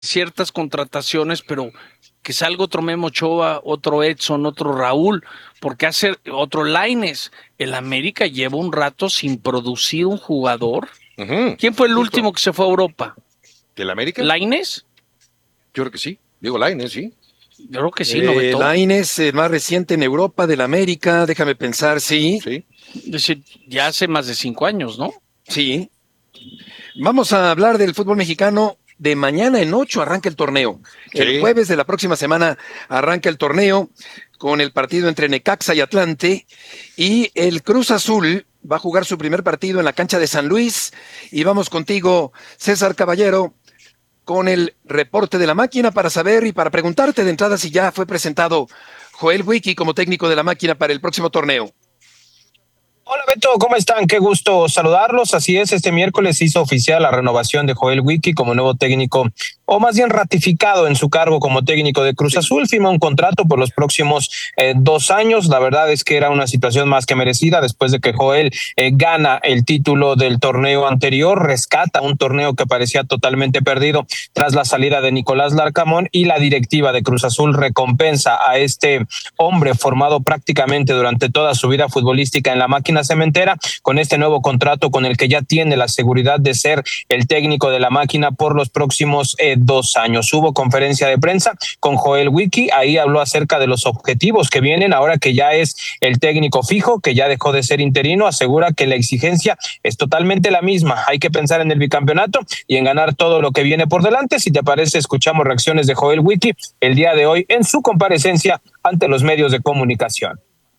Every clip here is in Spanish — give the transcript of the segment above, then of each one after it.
ciertas contrataciones, pero que salga otro Memo Ochoa, otro Edson, otro Raúl, porque hace otro Lainez. El América lleva un rato sin producir un jugador. Ujú, ¿Quién fue el justo. último que se fue a Europa? ¿El América? ¿Lainez? Yo creo que sí. Diego Lainez, sí. Yo creo que sí, ¿no, Beto? Lainez, más reciente en Europa, del América, déjame pensar, sí, Sí. Es decir, ya hace más de 5 años, ¿no? sí. Vamos a hablar del fútbol mexicano. De mañana en 8 arranca el torneo. El Sí. jueves de la próxima semana arranca el torneo con el partido entre Necaxa y Atlante. Y el Cruz Azul va a jugar su primer partido en la cancha de San Luis. Y vamos contigo, César Caballero, con el reporte de la máquina para saber y para preguntarte de entrada si ya fue presentado Joel Wiki como técnico de la máquina para el próximo torneo. Hola Beto, ¿cómo están? Qué gusto saludarlos. Así es, este miércoles se hizo oficial la renovación de Joel Wiki como nuevo técnico, o más bien ratificado en su cargo como técnico de Cruz Azul. Firma un contrato por los próximos 2 años. La verdad es que era una situación más que merecida después de que Joel gana el título del torneo anterior, rescata un torneo que parecía totalmente perdido tras la salida de Nicolás Larcamón, y la directiva de Cruz Azul recompensa a este hombre formado prácticamente durante toda su vida futbolística en la máquina cementera con este nuevo contrato con el que ya tiene la seguridad de ser el técnico de la máquina por los próximos 2 años. Hubo conferencia de prensa con Joel Wiki, ahí habló acerca de los objetivos que vienen ahora que ya es el técnico fijo, que ya dejó de ser interino. Asegura que la exigencia es totalmente la misma, hay que pensar en el bicampeonato y en ganar todo lo que viene por delante. Si te parece, escuchamos reacciones de Joel Wiki el día de hoy en su comparecencia ante los medios de comunicación.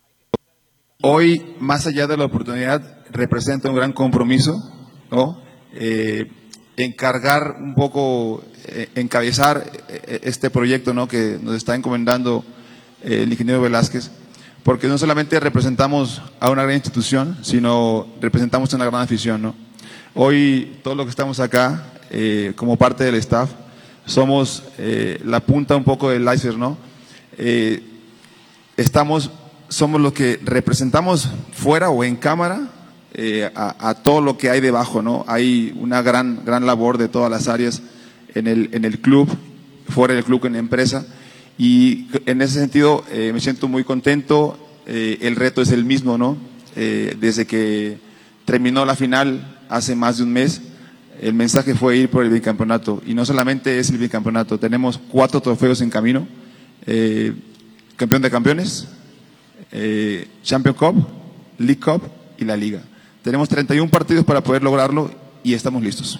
Hoy, más allá de la oportunidad, representa un gran compromiso, ¿no? Encargar un poco, encabezar este proyecto, ¿no?, que nos está encomendando el ingeniero Velázquez, porque no solamente representamos a una gran institución, sino representamos a una gran afición, ¿no? Hoy, todos los que estamos acá, como parte del staff, somos la punta un poco del iceberg, ¿no? Somos los que representamos fuera o en cámara a todo lo que hay debajo, ¿no? Hay una gran labor de todas las áreas en el club, fuera del club, en la empresa, y en ese sentido me siento muy contento. El reto es el mismo, ¿no? Desde que terminó la final hace más de un mes, el mensaje fue ir por el bicampeonato, y no solamente es el bicampeonato, tenemos 4 trofeos en camino, campeón de campeones, Champions Cup, League Cup y la Liga. Tenemos 31 partidos para poder lograrlo y estamos listos.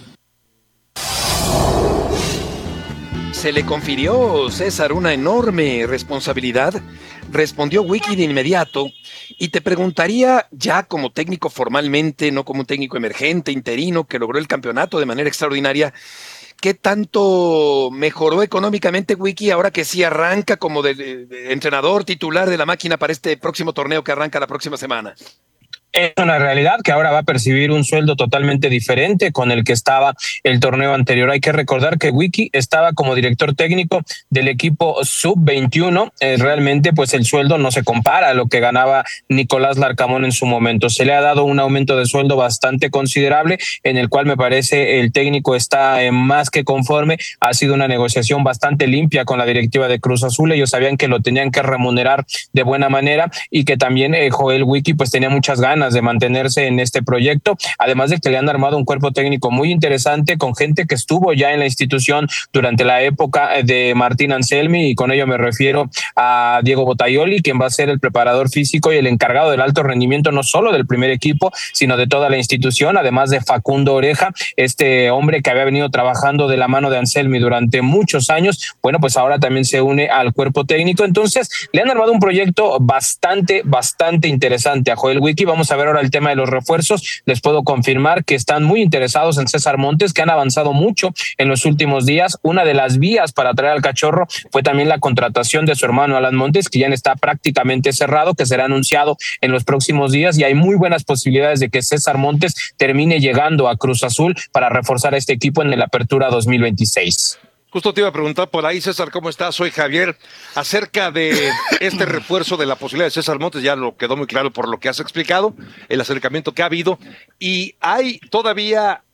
Se le confirió, César, una enorme responsabilidad. Respondió Wiki de inmediato y te preguntaría, ya como técnico formalmente, no como un técnico emergente, interino, que logró el campeonato de manera extraordinaria, ¿qué tanto mejoró económicamente Wiki ahora que sí arranca como de entrenador titular de la máquina para este próximo torneo que arranca la próxima semana? Es una realidad que ahora va a percibir un sueldo totalmente diferente con el que estaba el torneo anterior. Hay que recordar que Wiki estaba como director técnico del equipo sub-21. Realmente, pues el sueldo no se compara a lo que ganaba Nicolás Larcamón en su momento. Se le ha dado un aumento de sueldo bastante considerable, en el cual me parece el técnico está más que conforme. Ha sido una negociación bastante limpia con la directiva de Cruz Azul. Ellos sabían que lo tenían que remunerar de buena manera y que también Joel Wiki pues tenía muchas ganas de mantenerse en este proyecto, además de que le han armado un cuerpo técnico muy interesante con gente que estuvo ya en la institución durante la época de Martín Anselmi, y con ello me refiero a Diego Botaioli, quien va a ser el preparador físico y el encargado del alto rendimiento no solo del primer equipo, sino de toda la institución, además de Facundo Oreja, este hombre que había venido trabajando de la mano de Anselmi durante muchos años. Bueno, pues ahora también se une al cuerpo técnico. Entonces le han armado un proyecto bastante interesante a Joel Wiki. Vamos a ver ahora el tema de los refuerzos. Les puedo confirmar que están muy interesados en César Montes, que han avanzado mucho en los últimos días. Una de las vías para traer al Cachorro fue también la contratación de su hermano Alan Montes, que ya está prácticamente cerrado, que será anunciado en los próximos días, y hay muy buenas posibilidades de que César Montes termine llegando a Cruz Azul para reforzar a este equipo en el Apertura 2026. Justo te iba a preguntar por ahí, César, ¿cómo estás? Soy Javier. Acerca de este refuerzo de la posibilidad de César Montes, ya lo quedó muy claro por lo que has explicado, el acercamiento que ha habido, y hay todavía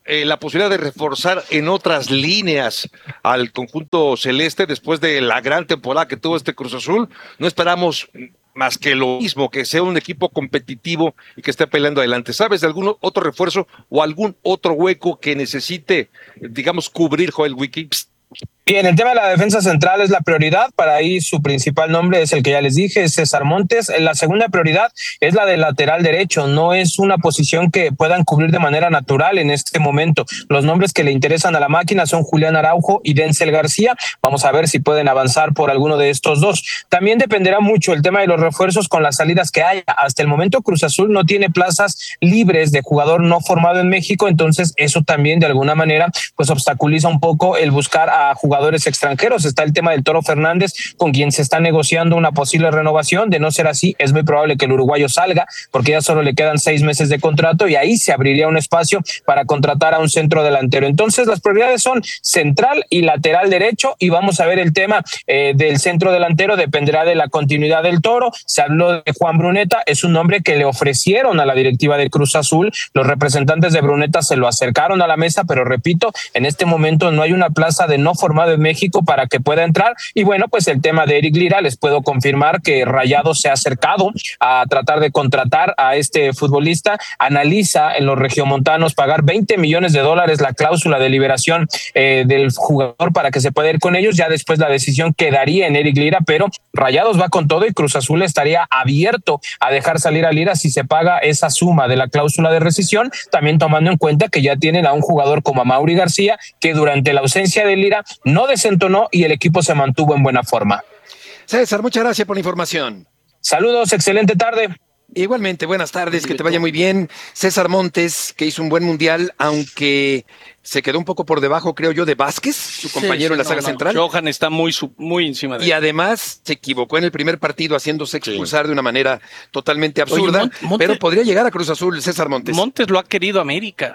la posibilidad de reforzar en otras líneas al conjunto celeste después de la gran temporada que tuvo este Cruz Azul. No esperamos más que lo mismo, que sea un equipo competitivo y que esté peleando adelante. ¿Sabes de algún otro refuerzo o algún otro hueco que necesite, digamos, cubrir Joel Wiki? Bien, el tema de la defensa central es la prioridad. Para ahí su principal nombre es el que ya les dije, es César Montes. La segunda prioridad es la del lateral derecho. No es una posición que puedan cubrir de manera natural en este momento. Los nombres que le interesan a la máquina son Julián Araujo y Denzel García. Vamos a ver si pueden avanzar por alguno de estos dos. También dependerá mucho el tema de los refuerzos con las salidas que haya. Hasta el momento Cruz Azul no tiene plazas libres de jugador no formado en México, entonces eso también de alguna manera pues obstaculiza un poco el buscar a jugadores extranjeros. Está el tema del Toro Fernández, con quien se está negociando una posible renovación. De no ser así, es muy probable que el uruguayo salga, porque ya solo le quedan 6 meses de contrato y ahí se abriría un espacio para contratar a un centro delantero. Entonces las prioridades son central y lateral derecho, y vamos a ver el tema del centro delantero. Dependerá de la continuidad del Toro. Se habló de Juan Bruneta, es un nombre que le ofrecieron a la directiva de Cruz Azul. Los representantes de Bruneta se lo acercaron a la mesa, pero repito, en este momento no hay una plaza de no formado en México para que pueda entrar. Y bueno, pues el tema de Eric Lira, les puedo confirmar que Rayados se ha acercado a tratar de contratar a este futbolista. Analiza en los regiomontanos pagar $20 millones la cláusula de liberación del jugador para que se pueda ir con ellos. Ya después la decisión quedaría en Eric Lira, pero Rayados va con todo y Cruz Azul estaría abierto a dejar salir a Lira si se paga esa suma de la cláusula de rescisión, también tomando en cuenta que ya tienen a un jugador como Amaury García, que durante la ausencia de Lira no desentonó y el equipo se mantuvo en buena forma. César, muchas gracias por la información. Saludos, excelente tarde. Igualmente, buenas tardes, que te vaya muy bien. César Montes, que hizo un buen mundial, aunque se quedó un poco por debajo, creo yo, de Vázquez, su compañero en la saga central. Johan está muy encima de él. Y además se equivocó en el primer partido, haciéndose expulsar de una manera totalmente absurda. Oye, pero podría llegar a Cruz Azul, César Montes. Montes lo ha querido América.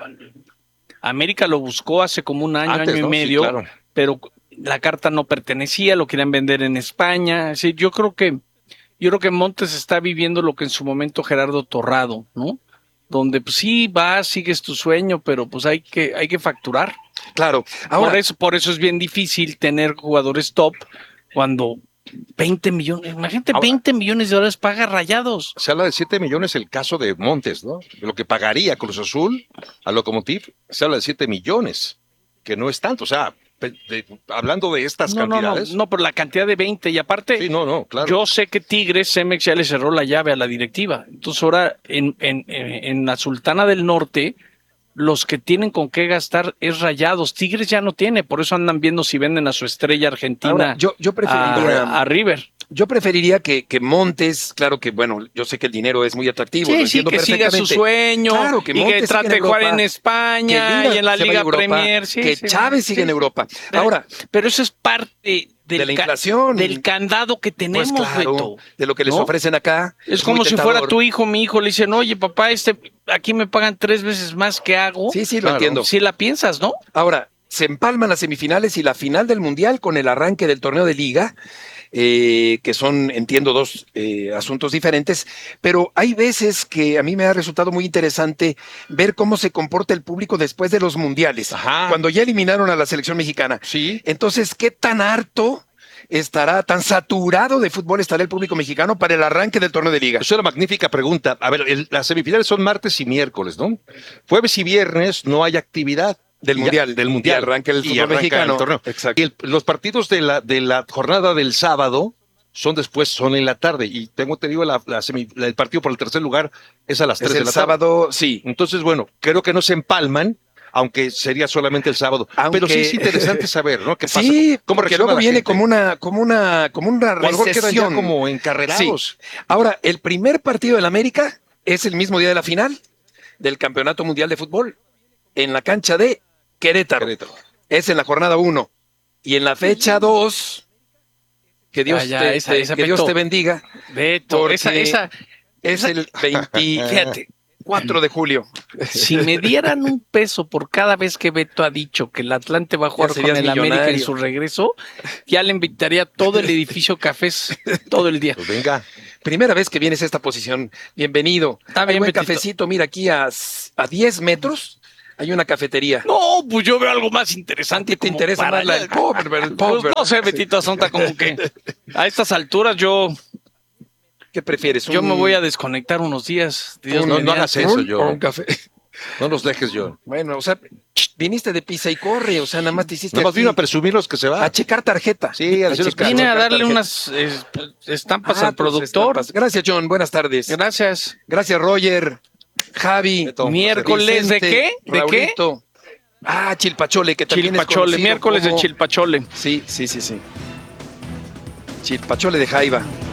América lo buscó hace como un año, Antes, año y ¿no? medio, Sí, claro. pero la carta no pertenecía, lo querían vender en España. Sí, yo creo que Montes está viviendo lo que en su momento Gerardo Torrado, ¿no? Donde pues sí vas, sigues tu sueño, pero pues hay que facturar. Claro. Ahora, Por eso es bien difícil tener jugadores top cuando 20 millones, imagínate, ahora, $20 millones paga Rayados. Se habla de 7 millones el caso de Montes, ¿no? Lo que pagaría Cruz Azul a Lokomotiv, se habla de 7 millones, que no es tanto, o sea, hablando de estas cantidades. No, pero la cantidad de 20, y aparte, Sí, no, claro. yo sé que Tigres, Cemex ya le cerró la llave a la directiva. Entonces ahora en la Sultana del Norte, los que tienen con qué gastar es Rayados. Tigres ya no tiene, por eso andan viendo si venden a su estrella argentina ahora, yo preferiría a River. Yo preferiría que Montes, claro que, bueno, yo sé que el dinero es muy atractivo, lo Sí, entiendo que siga perfectamente. su sueño, Claro, que y Montes que siga trate de jugar en España que Lira y en la se vaya Liga a Europa, Premier. que Chávez siga en Europa. Ahora, pero eso es parte de la inflación, del candado que tenemos, pues claro, Beto, de lo que les ¿no? ofrecen acá. Es como muy si tentador. fuera tu hijo, mi hijo, le dicen, oye, papá, aquí me pagan 3 veces más que hago. Sí, lo Claro. entiendo. Si la piensas, ¿no? Ahora, se empalman las semifinales y la final del Mundial con el arranque del torneo de Liga, que son, entiendo, dos asuntos diferentes, pero hay veces que a mí me ha resultado muy interesante ver cómo se comporta el público después de los mundiales, Ajá. cuando ya eliminaron a la selección mexicana. Sí. Entonces, ¿qué tan harto estará, tan saturado de fútbol estará el público mexicano para el arranque del torneo de Liga? Es una magnífica pregunta. A ver, las semifinales son martes y miércoles, ¿no? Jueves y viernes no hay actividad. Del Mundial. Y arranca el fútbol arranca mexicano. el torneo. Exacto. Y los partidos de la jornada del sábado son en la tarde. Y tengo entendido el partido por el tercer lugar es a las 3 Es de el la tarde. sábado, sí. Entonces, bueno, creo que no se empalman, aunque sería solamente el sábado. Pero sí es interesante saber, ¿no? ¿Qué pasa? Sí, ¿Cómo porque reacciona luego la viene gente? como una O a lo mejor quedan ya recesión. como encarrerados. Sí. Ahora, el primer partido del América es el mismo día de la final del Campeonato Mundial de Fútbol, en la cancha de Querétaro. Es en la jornada 1. Y en la fecha 2, que Dios, que Dios te bendiga, Beto, porque esa, es el 24 de julio. si me dieran un peso por cada vez que Beto ha dicho que el Atlante va a jugar Ya con serías el América en millonario. su regreso, ya le invitaría todo el edificio cafés todo el día. Pues venga. Primera vez que vienes a esta posición. Bienvenido. Está Hay bien, buen Betito. cafecito, mira, aquí a 10 metros. Hay una cafetería. No, pues yo veo algo más interesante. ¿Qué te como interesa para más la allá. del pop? El Pues pop, no sé, Betito Azonta, como que a estas alturas ¿Qué prefieres? yo me voy a desconectar unos días. Dios No, no mediante. hagas eso, o John. un café. No los dejes, John. Bueno, o sea, viniste de pisa y corre, o sea, nada más te hiciste Nada más aquí vino a presumir los que se va. a checar tarjeta. Sí, a decir los que Vine a checar darle tarjeta. unas estampas Ah, al tus productor. estampas. Gracias, John. Buenas tardes. Gracias. Gracias, Roger. Javi. Beto, Miércoles de Vicente, qué? ¿De qué? Raulito. Ah, Chilpachole, que también es Chilpachole, conocido miércoles de como- Chilpachole. Sí. Chilpachole de Jaiba.